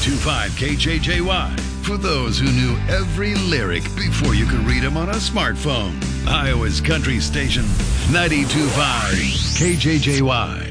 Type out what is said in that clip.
92.5 KJJY. For those who knew every lyric before you could read them on a smartphone. Iowa's country station, 92.5 KJJY.